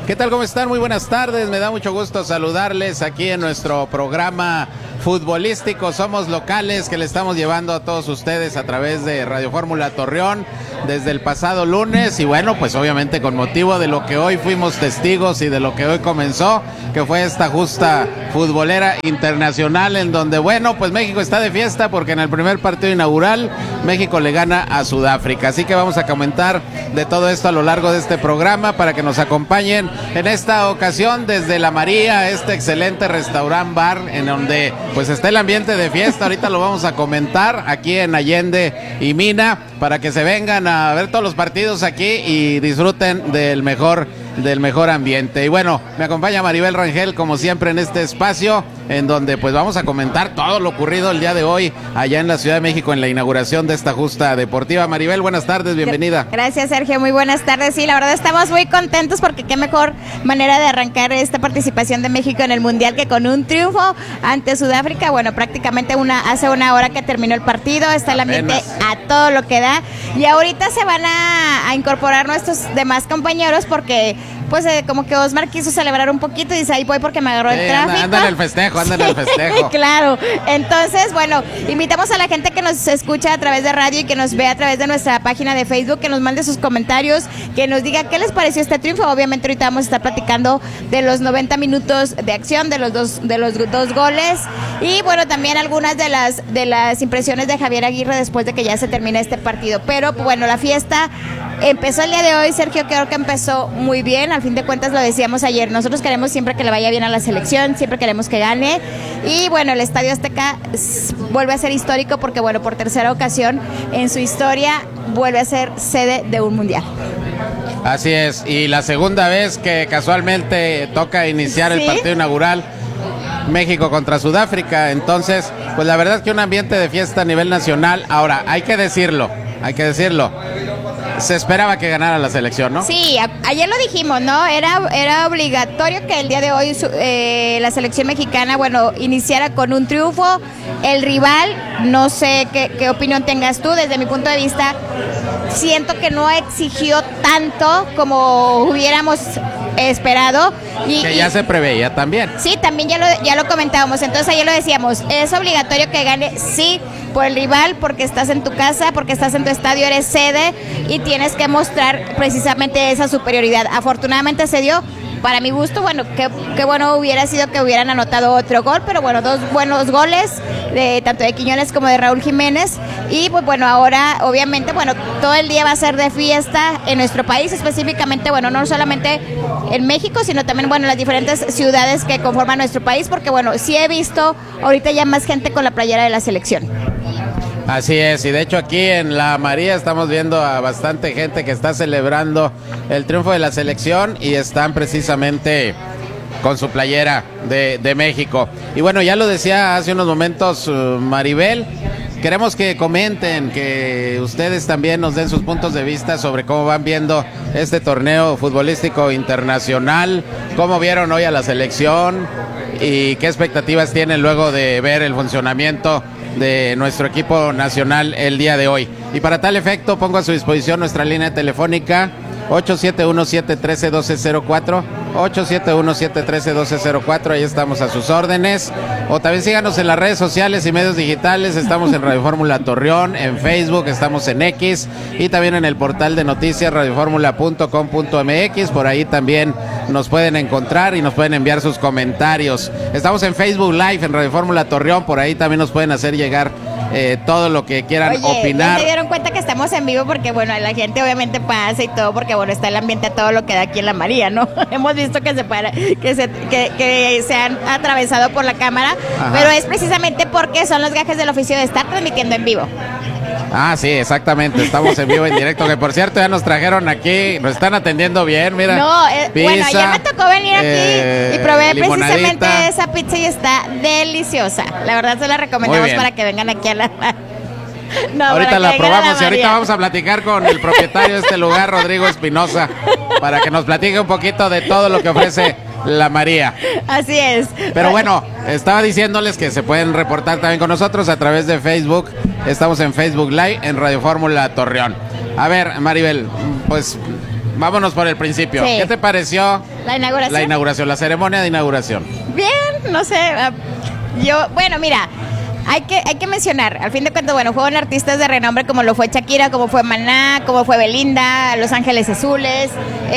¿Qué tal? ¿Cómo están? Muy buenas tardes. Me da mucho gusto saludarles aquí en nuestro programa futbolístico Somos Locales, que le estamos llevando a todos ustedes a través de Radio Fórmula Torreón desde el pasado lunes. Y bueno, pues obviamente con motivo de lo que hoy fuimos testigos y de lo que hoy comenzó, que fue esta justa futbolera internacional, en donde, bueno, pues México está de fiesta porque en el primer partido inaugural México le gana a Sudáfrica. Así que vamos a comentar de todo esto a lo largo de este programa para que nos acompañen en esta ocasión desde La María, este excelente restaurant bar en donde pues está el ambiente de fiesta. Ahorita lo vamos a comentar aquí en Allende y Mina para que se vengan a ver todos los partidos aquí y disfruten del mejor ambiente. Y bueno, me acompaña Maribel Rangel como siempre en este espacio en donde pues vamos a comentar todo lo ocurrido el día de hoy allá en la Ciudad de México en la inauguración de esta justa deportiva. Maribel, buenas tardes, bienvenida. Gracias, Sergio, muy buenas tardes. Sí, la verdad estamos muy contentos porque qué mejor manera de arrancar esta participación de México en el Mundial que con un triunfo ante Sudáfrica. Bueno, prácticamente hace una hora que terminó el partido, está el ambiente a todo lo que da y ahorita se van a incorporar nuestros demás compañeros porque pues como que Osmar quiso celebrar un poquito y dice, ahí voy porque me agarró el tráfico. Anda en el festejo. Claro. Entonces, bueno, invitamos a la gente que nos escucha a través de radio y que nos ve a través de nuestra página de Facebook, que nos mande sus comentarios, que nos diga qué les pareció este triunfo. Obviamente ahorita vamos a estar platicando de los 90 minutos de acción, de los dos goles y bueno, también algunas de las impresiones de Javier Aguirre después de que ya se termine este partido. Pero bueno, la fiesta empezó el día de hoy, Sergio, creo que empezó muy bien. Al fin de cuentas lo decíamos ayer, nosotros queremos siempre que le vaya bien a la selección, siempre queremos que gane y bueno, el Estadio Azteca vuelve a ser histórico porque bueno, por tercera ocasión en su historia vuelve a ser sede de un mundial. Así es, y la segunda vez que casualmente toca iniciar el partido inaugural México contra Sudáfrica, entonces pues la verdad es que un ambiente de fiesta a nivel nacional. Ahora, hay que decirlo, se esperaba que ganara la selección, ¿no? Sí, ayer lo dijimos, ¿no? Era obligatorio que el día de hoy la selección mexicana, bueno, iniciara con un triunfo. El rival, no sé qué opinión tengas tú, desde mi punto de vista, siento que no exigió tanto como hubiéramos esperado. Que ya se preveía también. Sí, también ya lo comentábamos, entonces ayer lo decíamos, es obligatorio que gane, sí, por el rival, porque estás en tu casa, porque estás en tu estadio, eres sede y tienes que mostrar precisamente esa superioridad. Afortunadamente se dio. Para mi gusto, bueno, qué bueno hubiera sido que hubieran anotado otro gol, pero bueno, dos buenos goles, tanto de Quiñones como de Raúl Jiménez. Y pues bueno, ahora obviamente, bueno, todo el día va a ser de fiesta en nuestro país, específicamente, bueno, no solamente en México, sino también, bueno, en las diferentes ciudades que conforman nuestro país, porque bueno, sí he visto ahorita ya más gente con la playera de la selección. Así es, y de hecho aquí en La María estamos viendo a bastante gente que está celebrando el triunfo de la selección y están precisamente con su playera de México. Y bueno, ya lo decía hace unos momentos Maribel, queremos que comenten, que ustedes también nos den sus puntos de vista sobre cómo van viendo este torneo futbolístico internacional, cómo vieron hoy a la selección y qué expectativas tienen luego de ver el funcionamiento de nuestro equipo nacional el día de hoy. Y para tal efecto pongo a su disposición nuestra línea telefónica 871-713-1204, 871-713-1204, ahí estamos a sus órdenes. O también síganos en las redes sociales y medios digitales, estamos en Radio Fórmula Torreón, en Facebook, estamos en X y también en el portal de noticias radioformula.com.mx, por ahí también nos pueden encontrar y nos pueden enviar sus comentarios. Estamos en Facebook Live en Radio Fórmula Torreón, por ahí también nos pueden hacer llegar todo lo que quieran opinar. ¿Ya se dieron cuenta que estamos en vivo? Porque bueno, la gente obviamente pasa y todo, porque bueno, está el ambiente a todo lo que da aquí en La María, ¿no? Hemos visto que se han atravesado por la cámara. Ajá. Pero es precisamente porque son los gajes del oficio de estar transmitiendo en vivo. Ah, sí, exactamente, estamos en vivo, en directo, que por cierto ya nos trajeron aquí, nos están atendiendo bien, mira. No, pizza, bueno, ya me tocó venir aquí y probé precisamente esa pizza y está deliciosa. La verdad se la recomendamos para que vengan aquí a la... No, ahorita la probamos y ahorita vamos a platicar con el propietario de este lugar, Rodrigo Espinosa, para que nos platique un poquito de todo lo que ofrece La María. Así es. Pero bueno, estaba diciéndoles que se pueden reportar también con nosotros a través de Facebook. Estamos en Facebook Live en Radio Fórmula Torreón. A ver, Maribel, pues vámonos por el principio. Sí. ¿Qué te pareció la inauguración? La ceremonia de inauguración? Bien, no sé. Bueno, mira, hay que mencionar, al fin de cuentas, bueno, fueron artistas de renombre como lo fue Shakira, como fue Maná, como fue Belinda, Los Ángeles Azules.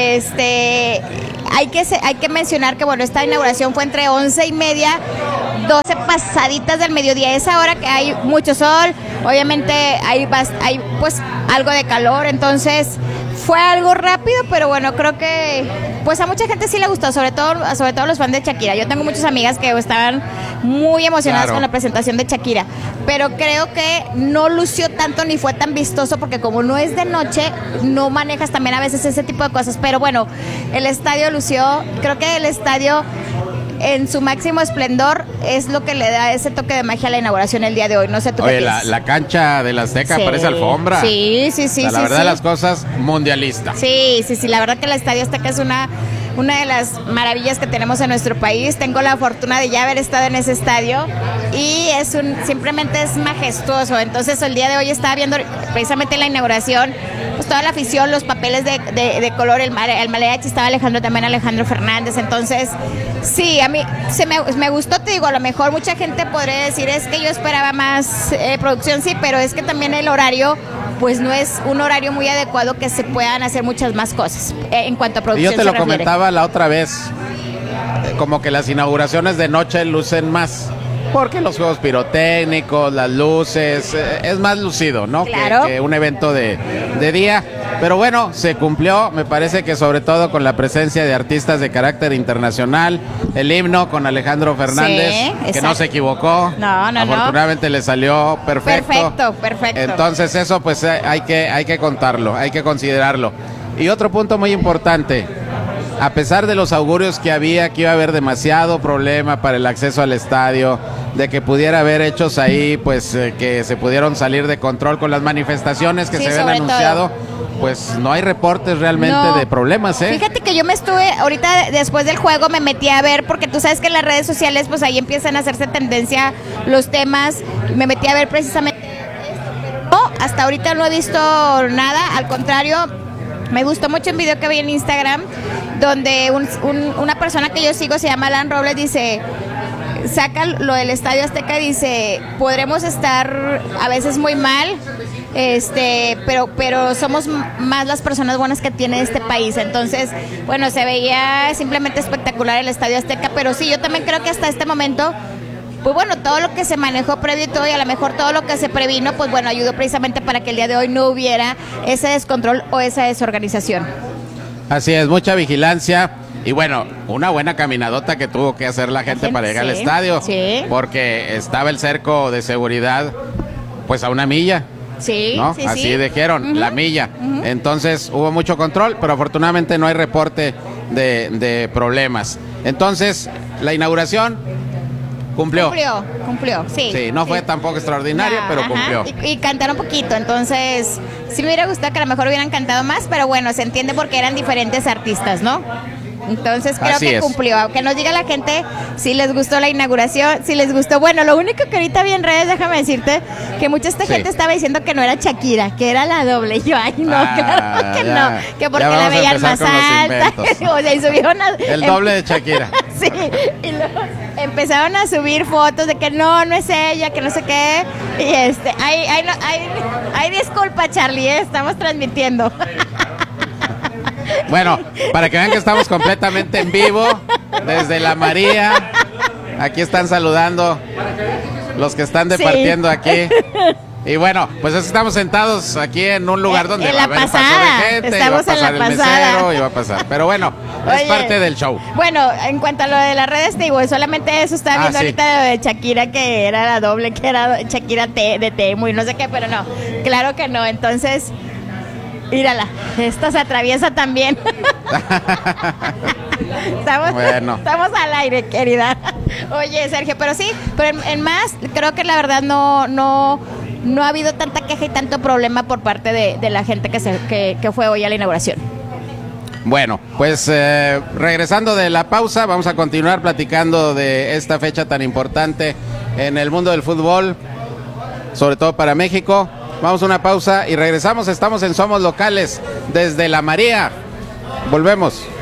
Hay que mencionar que, bueno, esta inauguración fue entre 11:30, 12 pasaditas del mediodía. Esa hora que hay mucho sol, obviamente hay pues algo de calor, entonces fue algo rápido, pero bueno, creo que pues a mucha gente sí le gustó, sobre todo los fans de Shakira. Yo tengo muchas amigas que estaban muy emocionadas con la presentación de Shakira, pero creo que no lució tanto ni fue tan vistoso, porque como no es de noche, no manejas también a veces ese tipo de cosas. Pero bueno, el estadio lució, creo que el estadio en su máximo esplendor es lo que le da ese toque de magia a la inauguración el día de hoy. No sé tú qué piensas. La cancha del Azteca parece alfombra. Sí. La verdad, las cosas mundialista. Sí. La verdad que el Estadio Azteca es una de las maravillas que tenemos en nuestro país. Tengo la fortuna de ya haber estado en ese estadio y simplemente es majestuoso. Entonces el día de hoy estaba viendo precisamente la inauguración, pues toda la afición, los papeles de color, el mariachi, estaba Alejandro Fernández. Entonces sí, a mí me gustó, te digo, a lo mejor mucha gente podría decir es que yo esperaba más producción, sí, pero es que también el horario pues no es un horario muy adecuado que se puedan hacer muchas más cosas en cuanto a producción. Y yo te lo comentaba la otra vez, como que las inauguraciones de noche lucen más, porque los juegos pirotécnicos, las luces, es más lucido, ¿no? Claro. Que un evento de día. Pero bueno, se cumplió, me parece que sobre todo con la presencia de artistas de carácter internacional, el himno con Alejandro Fernández, sí, que no se equivocó. No. Afortunadamente le salió perfecto. Perfecto. Entonces eso pues hay que contarlo, hay que considerarlo. Y otro punto muy importante, a pesar de los augurios que había, que iba a haber demasiado problema para el acceso al estadio, de que pudiera haber hechos ahí, pues que se pudieron salir de control con las manifestaciones que se habían anunciado, pues no hay reportes realmente de problemas, ¿eh? Fíjate que yo ahorita después del juego me metí a ver, porque tú sabes que en las redes sociales pues ahí empiezan a hacerse tendencia los temas, me metí a ver precisamente esto, pero hasta ahorita no he visto nada, al contrario. Me gustó mucho un video que vi en Instagram donde una persona que yo sigo, se llama Alan Robles, dice, saca lo del Estadio Azteca, dice, podremos estar a veces muy mal, pero somos más las personas buenas que tiene este país. Entonces, bueno, se veía simplemente espectacular el Estadio Azteca, pero sí, yo también creo que hasta este momento, pues bueno, todo lo que se manejó previo y todo, y a lo mejor todo lo que se previno, pues bueno, ayudó precisamente para que el día de hoy no hubiera ese descontrol o esa desorganización. Así es, mucha vigilancia y bueno, una buena caminadota que tuvo que hacer la gente para llegar al estadio, porque estaba el cerco de seguridad pues a 1 milla. Sí, ¿no? Así dijeron, la milla. Entonces hubo mucho control, pero afortunadamente no hay reporte de problemas. Entonces, la inauguración cumplió, sí. Sí, no fue tampoco extraordinaria, pero cumplió. Y cantaron un poquito, entonces sí me hubiera gustado que a lo mejor hubieran cantado más, pero bueno, se entiende porque eran diferentes artistas, ¿no? Entonces creo que cumplió. Que nos diga la gente si les gustó la inauguración, si les gustó. Bueno, lo único que ahorita vi en redes, déjame decirte, que mucha gente estaba diciendo que no era Shakira, que era la doble. Y yo, ay, no, claro que no. Que porque la veían más alta. O sea, y subieron el doble de Shakira. Sí, y luego empezaron a subir fotos de que no es ella, que no sé qué. Y ay, disculpa, Charlie, estamos transmitiendo. Bueno, para que vean que estamos completamente en vivo desde la María. Aquí están saludando los que están departiendo aquí. Y bueno, pues estamos sentados aquí en un lugar donde va a haber paso de gente, estamos y va a pasar el mesero y va a pasar. Pero bueno, es parte del show. Bueno, en cuanto a lo de las redes, te digo, solamente eso estaba viendo ahorita de Shakira, que era la doble, que era Shakira de Temu y no sé qué, pero no, claro que no. Entonces, mírala, esto se atraviesa también. Estamos al aire, querida. Oye, Sergio, pero sí, pero en más, creo que la verdad no ha habido tanta queja y tanto problema por parte de la gente que fue hoy a la inauguración. Bueno, pues regresando de la pausa, vamos a continuar platicando de esta fecha tan importante en el mundo del fútbol, sobre todo para México. Vamos a una pausa y regresamos. Estamos en Somos Locales desde La María. Volvemos.